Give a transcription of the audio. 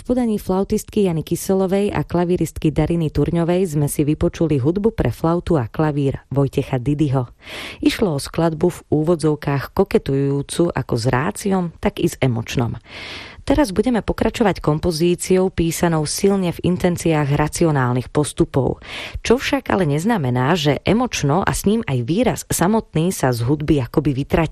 podaní flautistky Jany Kyselovej a klavíristky Dariny Turňovej sme si vypočuli hudbu pre flautu a klavír Vojtecha Didyho. Išlo o skladbu v úvodzovkách koketujúcu ako s ráciom, tak i s emočnom. Teraz budeme pokračovať kompozíciou písanou silne v intenciách racionálnych postupov. Čo však ale neznamená, že emočno a s ním aj výraz samotný sa z hudby akoby vytratí.